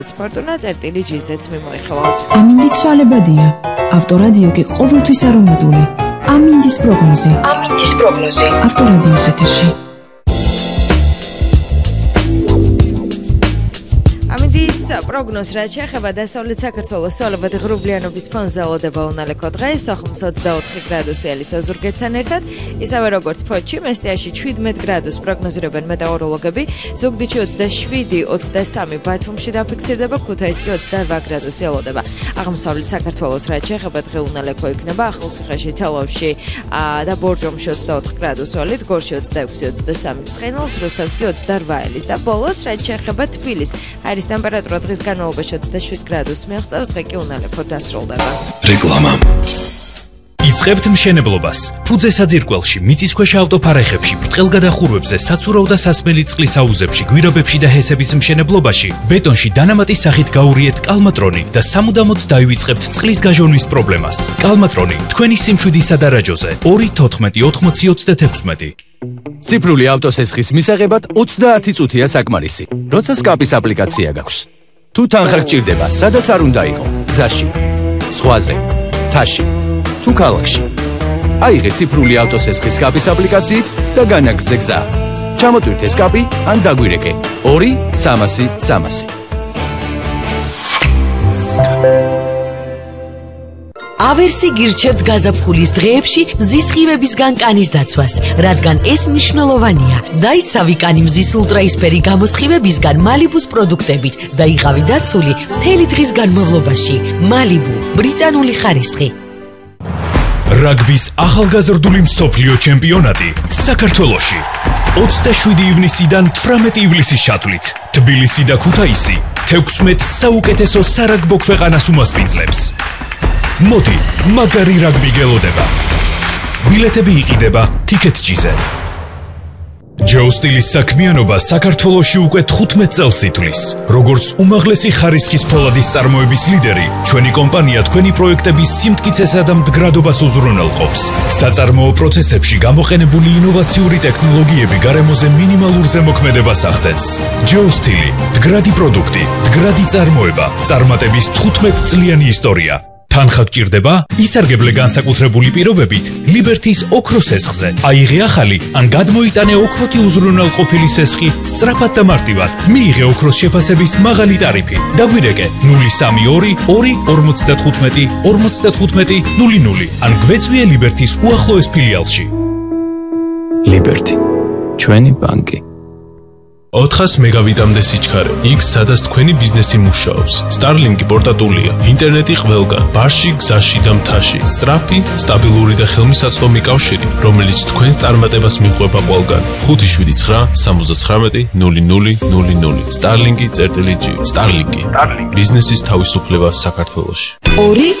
Fortuna წერტილი G-ზეც მიმოიხილავთ. ამინდი ცვალებადია. ავტორადიო კი ყოველთვის არომატული. ამინდის პროგნოზი. ავტორადიოს ეთერში. ამინდის პროგნოზს რაც შეეხება დასავლეთ საქართველოს სვალებადი ღრუბლიანობის ფონზე ელოდება უნალექო დღეს, სოხუმს 24 გრადუსი ზურგეთთან ერთად, ისევე როგორც ფოთში, მესტიაში 17 გრადუსს პროგნოზირებენ მეტეოროლოგები, ზუგდიდში 27-23, ბათუმში დაფიქსირდება, ქუთაისში 28 გრადუსი ელოდება. აღმოსავლეთ საქართველოს რაც შეეხება დღე უნალექო იქნება, ახალციხეში, თელავში და ბორჯომში 24 გრადუსი ოლით, გორში 26-23, ცხენელს, რუსთავში 28 ელის და ბოლოს რაც შეეხება თბილისს, არის ტემპერატურა დღის განმავლობაში 27 გრადუსს მიაღწევს, დღე კი უნალექო დასრულდება. რეკლამა. იწყებთ მშენებლობას. ფუძე საძირკველში, მიწისქვეშა ავტოფარეხებში, ბრტყელგადახურვებზე, საცურაო და სასმელი წყლის აუზებში, გვირაბებში და ჰესების მშენებლობაში, ბეტონში დანამატის სახით გაურიეთ კალმატრონი და სამუდამოდ დაივიწყებთ წყლის გაჟონვის პრობლემას. კალმატრონი თქვენი სიმშვიდისა და რაჯოზე 2-14-80-36. ციფრული ავტოსესხის მისაღებად 30 წუთია საკმარისი, როცა სკაპის აპლიკაცია გაქვს. თუ თანხა გჭირდება, სადაც არ უნდა იყო, გზაში, ზღვაზე, მთაში, თუ ქალაქში. აიღე ციფრული ავტოსესხის სკაპის აპლიკაციით და განაგრძე გზა. ჩამოტვირთე სკაპი ან დაგვირეკე 2-300-300. ავერსი გირჩევთ გაზაფხულის დღეებში მზის სხივებისგან კანის დაცვას, რადგან ეს მნიშვნელოვანია. დაიცავი კანი მზის ულტრაისფერი გამოსხივებისგან მალიბუს პროდუქტებით და იყავი დაცული მთელი დღის განმავლობაში. მალიბუ, ბრიტანული ხარისხი. რაგბის ახალგაზრდული მსოფლიო ჩემპიონატი საქართველოში 27 ივნისიდან 18 ივლისის ჩათვლით. თბილისი და ქუთაისი 16 საუკეთესო სარაგბო ქვეყანას უმასპინძლებს. მოდი, მაგარი რაგბი გელოდება. ბილეთები იყიდება TicketG-ზე. ჯეოსტილის საქმიანობა საქართველოში უკვე 15 წელს ითვლის. როგორც უმაღლესი ხარისხის ფოლადის წარმოების ლიდერი, ჩვენი კომპანია თქვენი პროექტების სიმტკიცესა და მდგრადობას უზრუნველყოფს. საწარმოო პროცესებში გამოყენებული ინოვაციური ტექნოლოგიები გარემოზე მინიმალურ ზემოქმედებას ახდენს. ჯეოსტილი, მდგრადი პროდუქტი, მდგრადი წარმოება, წარმატების 15 წლიანი ისტორია. თანხა გჭირდება? ისარგებლე განსაკუთრებული პირობებით ლიბერთის ოქროს სესხზე. აიღე ახალი ან გადმოიტანე ოქროთი უზრუნველყოფილი სესხი სწრაფად და მარტივად. მიიღე ოქროს შეფასების მაღალი ტარიფი. დაგვირეკე 032 2 55 00 ან გვეწვიე ლიბერთის უახლოეს ფილიალში. ლიბერთი, ჩვენი ბანკი. 400 მეგავიტამდე სიჩქარე, იქ სადაც თქვენი ბიზნესი მუშაობს. Starlink-ი პორტატულია, ინტერნეტი ყველგან, ბარში, გზაში და მთაში. სწრაფი, სტაბილური და ხელმისაწვდომი კავშირი, რომელიც თქვენს წარმატებას მიყვება ყველგან. 579-79-0000. Starlink-ი წერტილი G. Starlink-ი. ბიზნესის თავისუფლება საქართველოში. 2